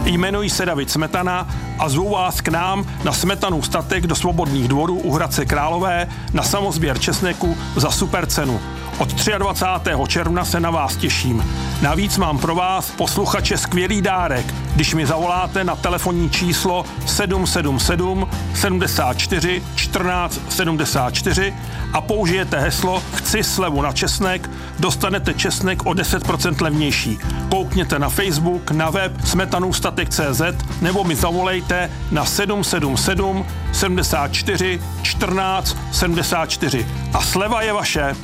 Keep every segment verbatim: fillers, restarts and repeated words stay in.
Jmenuji se David Smetana a zvu vás k nám na Smetanův statek do Svobodných dvorů u Hradce Králové na samosběr česneku za super cenu. Od dvacátého třetího června se na vás těším. Navíc mám pro vás, posluchače, skvělý dárek, když mi zavoláte na telefonní číslo sedm sedm sedm sedmdesát čtyři čtrnáct sedmdesát čtyři a použijete heslo Chci slevu na česnek, dostanete česnek o deset procent levnější. Koukněte na Facebook, na web smetanůvstatek tečka cé zet nebo mi zavolejte na sedm sedm sedm sedmdesát čtyři čtrnáct sedmdesát čtyři a sleva je vaše.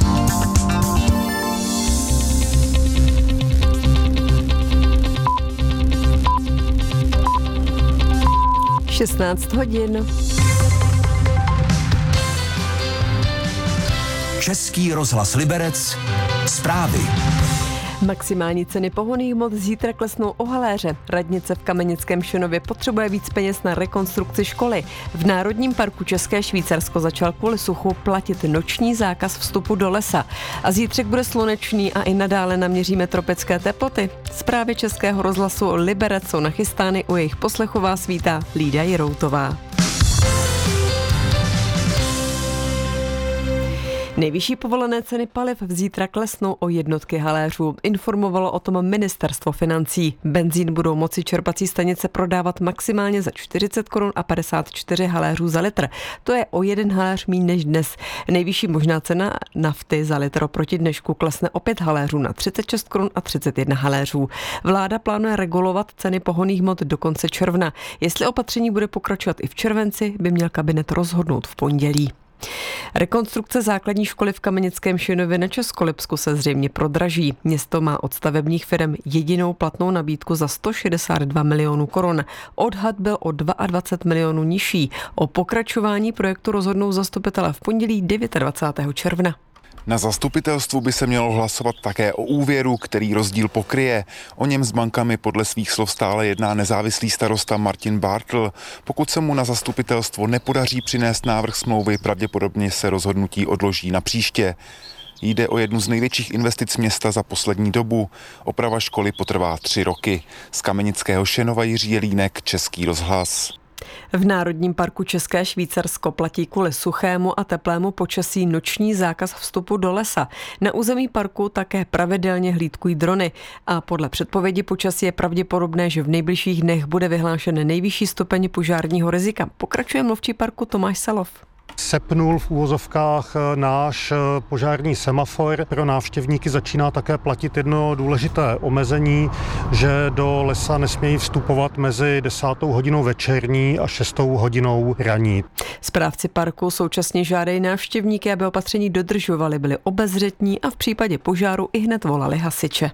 šestnáct hodin. Český rozhlas Liberec. Zprávy. Maximální ceny pohonných hmot zítra klesnou o haléře. Radnice v Kamenickém Šenově potřebuje víc peněz na rekonstrukci školy. V Národním parku České Švýcarsko začal kvůli suchu platit noční zákaz vstupu do lesa. A zítřek bude slunečný a i nadále naměříme tropické teploty. Zprávy Českého rozhlasu Liberec jsou nachystány, u jejich poslechu vás vítá Lída Jiroutová. Nejvyšší povolené ceny paliv zítra klesnou o jednotky haléřů. Informovalo o tom ministerstvo financí. Benzín budou moci čerpací stanice prodávat maximálně za čtyřicet korun a padesát čtyři haléřů za litr. To je o jeden haléř míň než dnes. Nejvyšší možná cena nafty za litr oproti dnešku klesne o pět haléřů na třicet šest korun a třicet jedna haléřů. Vláda plánuje regulovat ceny pohonných hmot do konce června. Jestli opatření bude pokračovat i v červenci, by měl kabinet rozhodnout v pondělí. Rekonstrukce základní školy v Kamenickém Šenově na Českolipsku se zřejmě prodraží. Město má od stavebních firem jedinou platnou nabídku za sto šedesát dva milionů korun. Odhad byl o dvacet dva milionů nižší. O pokračování projektu rozhodnou zastupitelé v pondělí dvacátého devátého června. Na zastupitelstvu by se mělo hlasovat také o úvěru, který rozdíl pokryje. O něm s bankami podle svých slov stále jedná nezávislý starosta Martin Bartl. Pokud se mu na zastupitelstvo nepodaří přinést návrh smlouvy, pravděpodobně se rozhodnutí odloží na příště. Jde o jednu z největších investic města za poslední dobu. Oprava školy potrvá tři roky. Z Kamenického Šenova Jiří Jelínek, Český rozhlas. V Národním parku České Švýcarsko platí kvůli suchému a teplému počasí noční zákaz vstupu do lesa. Na území parku také pravidelně hlídkují drony a podle předpovědi počasí je pravděpodobné, že v nejbližších dnech bude vyhlášen nejvyšší stupeň požárního rizika. Pokračuje mluvčí parku Tomáš Salov. Sepnul v úvozovkách náš požární semafor. Pro návštěvníky začíná také platit jedno důležité omezení, že do lesa nesmějí vstupovat mezi desátou hodinou večerní a šestou hodinou ranní. Správci parku současně žádají návštěvníky, aby opatření dodržovali, byli obezřetní a v případě požáru i hned volali hasiče.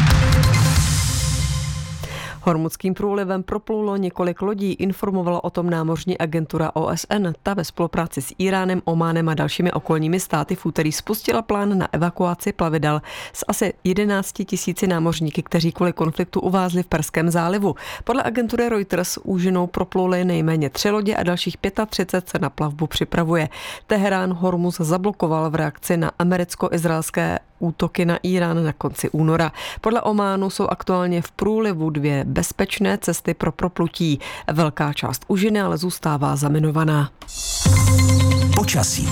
Hormuzským průlivem proplulo několik lodí, informovala o tom námořní agentura O S N. Ta ve spolupráci s Íránem, Ománem a dalšími okolními státy v úterý spustila plán na evakuaci plavidel s asi jedenácti tisíci námořníky, kteří kvůli konfliktu uvázli v Perském zálivu. Podle agentury Reuters úžinou propluly nejméně tři lodě a dalších třicet pět se na plavbu připravuje. Teherán Hormuz zablokoval v reakci na americko-izraelské útoky na Írán na konci února. Podle Ománu jsou aktuálně v průlivu dvě bezpečné cesty pro proplutí. Velká část úžiny ale zůstává zaminovaná. Počasí.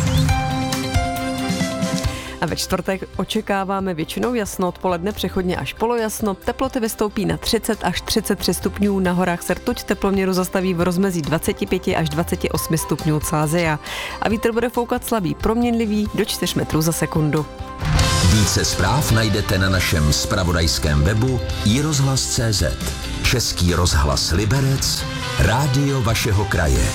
A ve čtvrtek očekáváme většinou jasno, odpoledne přechodně až polojasno. Teploty vystoupí na třicet až třicet tři stupňů, na horách se rtuť teploměru zastaví v rozmezí dvacet pět až dvacet osm stupňů Celsia. A vítr bude foukat slabý, proměnlivý do čtyř metrů za sekundu. Více zpráv najdete na našem zpravodajském webu i rozhlas tečka cé zet. Český rozhlas Liberec, rádio vašeho kraje.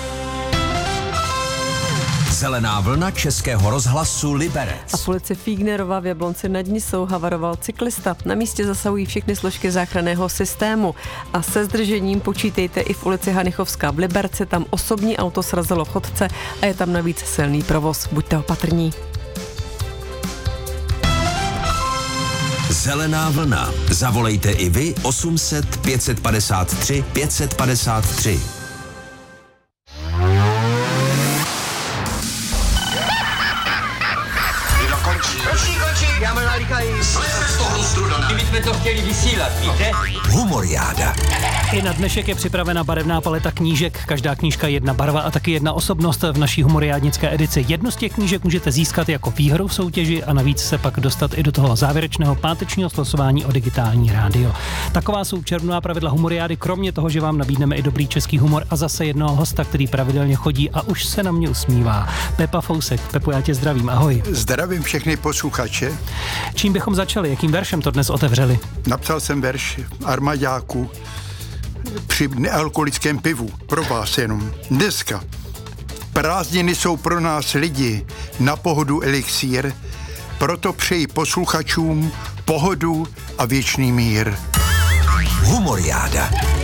Zelená vlna Českého rozhlasu Liberec. A v ulici Fígnerova v Jablonci nad Nisou havaroval cyklista. Na místě zasahují všechny složky záchranného systému. A se zdržením počítejte i v ulici Hanichovská v Liberci. Tam osobní auto srazilo chodce a je tam navíc silný provoz. Buďte opatrní. Zelená vlna. Zavolejte i vy osm set pět padesát tři pět padesát tři. Končí, končí, já mám nalíkají. Slejte z toho struda. Kdybychom to chtěli vysílat, víte? Humoriáda. I na dnešek je připravena barevná paleta knížek, každá knížka jedna barva a taky jedna osobnost v naší humoriádnické edici. Jednu z těch knížek můžete získat jako výhru v soutěži a navíc se pak dostat i do toho závěrečného pátečního slosování o digitální rádio. Taková jsou červnová pravidla humoriády, kromě toho, že vám nabídneme i dobrý český humor a zase jednoho hosta, který pravidelně chodí a už se na mě usmívá. Pepa Fousek. Pepo, já tě zdravím, ahoj. Zdravím všechny posluchače. Čím bychom začali? Jakým veršem to dnes otevřeli? Napsal jsem verš Armaďáku při nealkoholickém pivu. Pro vás jenom. Dneska. Prázdniny jsou pro nás lidi na pohodu elixír, proto přeji posluchačům pohodu a věčný mír. Humoriáda.